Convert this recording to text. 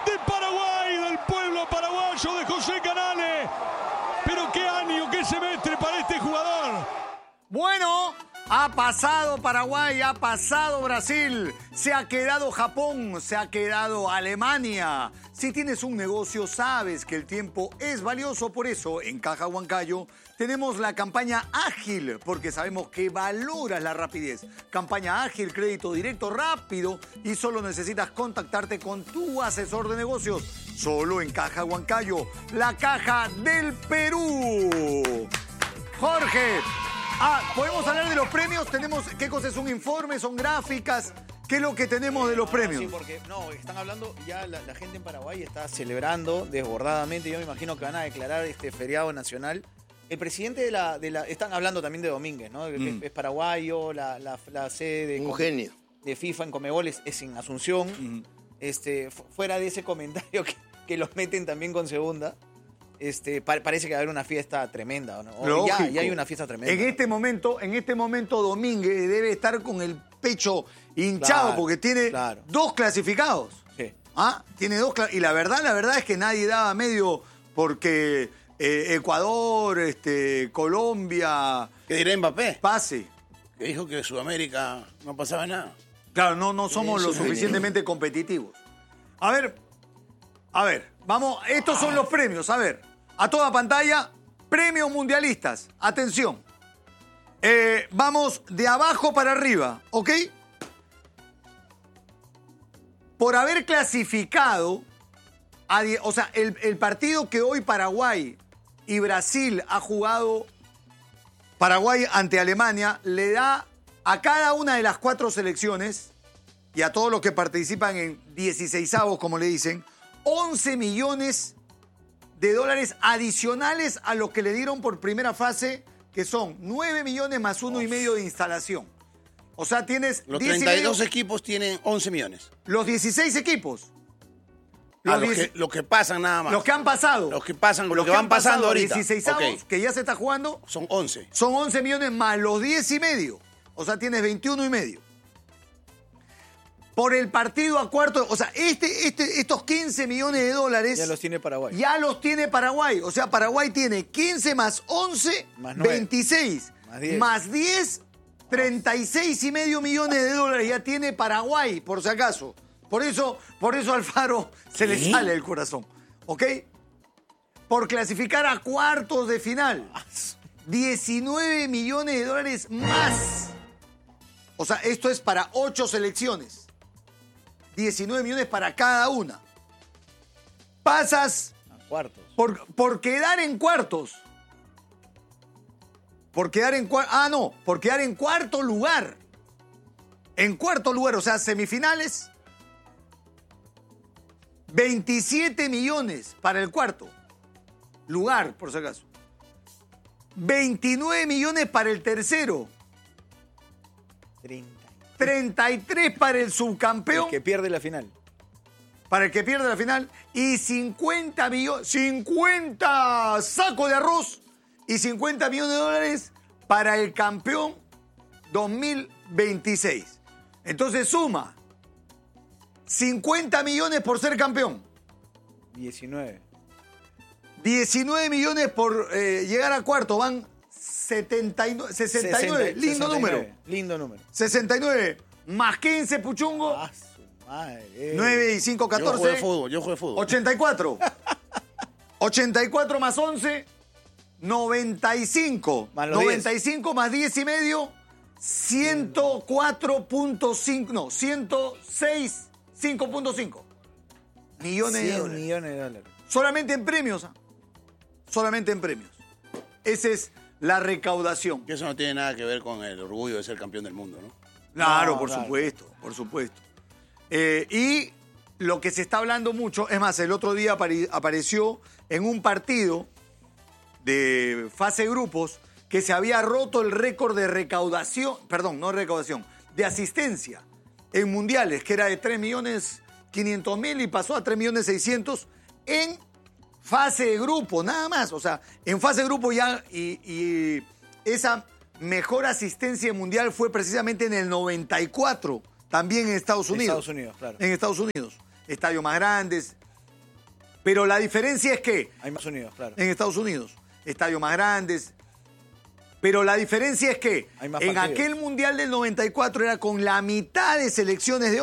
de Paraguay, del pueblo paraguayo de José Canales. Pero qué año, qué semestre para este jugador. Bueno, ha pasado Paraguay, ha pasado Brasil, se ha quedado Japón, se ha quedado Alemania. Si tienes un negocio, sabes que el tiempo es valioso. Por eso, en Caja Huancayo, tenemos la campaña ágil, porque sabemos que valoras la rapidez. Campaña ágil, crédito directo, rápido, y solo necesitas contactarte con tu asesor de negocios. Solo en Caja Huancayo, la caja del Perú. Jorge, ¿podemos hablar de los premios? ¿Qué cosa es un informe? ¿Son gráficas? ¿Qué es lo que tenemos de los premios? Sí, porque están hablando, ya la gente en Paraguay está celebrando desbordadamente. Yo me imagino que van a declarar este feriado nacional. El presidente están hablando también de Domínguez, ¿no? Es paraguayo, la sede Un genio. de FIFA en Conmebol es en Asunción. Fuera de ese comentario que los meten también con segunda. Parece que va a haber una fiesta tremenda, ¿no? O ya hay una fiesta tremenda. En este momento Domínguez debe estar con el pecho hinchado, Claro, porque tiene claro. 2 clasificados. Sí. Tiene 2 y la verdad es que nadie daba medio porque Ecuador, Colombia, ¿Qué dirá Mbappé? pase. Que dijo que en Sudamérica no pasaba nada. Claro, no somos lo Eso es suficientemente competitivos. A ver, vamos, estos son los premios, a ver, a toda pantalla, premios mundialistas, atención. Vamos de abajo para arriba, ¿ok? Por haber clasificado, o sea, el partido que hoy Paraguay y Brasil ha jugado, Paraguay ante Alemania, le da a cada una de las 4 selecciones y a todos los que participan en 16avos, como le dicen, 11 millones de dólares adicionales a lo que le dieron por primera fase, que son 9 millones más 1,5 de instalación. O sea, tienes Los 10 32 equipos tienen 11 millones. los 16 equipos. Los que pasan nada más. Los que han pasado. Los que pasan, Los los que que van han pasado pasando ahorita. 16avos, Ok. que ya se está jugando, Son 11. son 11 millones más los 10,5. O sea, tienes 21,5. Por el partido a cuarto, o sea, estos 15 millones de dólares Ya los tiene Paraguay. ya los tiene Paraguay. O sea, Paraguay tiene 15 más 11, Más 9. 26. Más 10. Más 10, 36,5 millones de dólares ya tiene Paraguay, por si acaso. Por eso Alfaro se le sale el corazón. ¿Ok? Por clasificar a cuartos de final. 19 millones de dólares más. O sea, esto es para 8 selecciones. 19 millones para cada una. Pasas A cuartos. por quedar en cuartos. Por quedar en cuarto lugar. En cuarto lugar, o sea, semifinales. 27 millones para el cuarto lugar, por si acaso. 29 millones para el tercero. 30. 33 para el subcampeón. El que pierde la final. Para el que pierde la final. Y 50 millones. 50 sacos de arroz. Y 50 millones de dólares para el campeón 2026. Entonces suma 50 millones por ser campeón. 19. 19 millones por llegar a cuarto. Van 69. 69. Lindo 69. número. Lindo número. 69. Más 15, Puchungo. Ah, su madre. 9 y 5, 14. Yo juego de fútbol. 84. 84 más 11, 95. Más los 95 más 10 y medio, 104.5. No, 106, 5.5 millones de 100 dólares. millones de dólares. Solamente en premios. Solamente en premios. Esa es la recaudación. Que eso no tiene nada que ver con el orgullo de ser campeón del mundo, ¿no? Claro, No, por claro. supuesto, por supuesto. Y lo que se está hablando mucho, es más, el otro día apareció en un partido de fase grupos que se había roto el récord de recaudación, perdón, no recaudación, de asistencia en mundiales, que era de 3.500.000 y pasó a 3.600.000 en fase de grupo, nada más. O sea, en fase de grupo ya, y esa mejor asistencia mundial fue precisamente en el 94, también en Estados Unidos. Estados Unidos, claro. En Estados Unidos. Estadios más grandes, Pero la diferencia es que... Hay más unidos, claro. En Estados Unidos, estadios más grandes. Pero la diferencia es que en aquel Mundial del 94 era con la mitad de selecciones de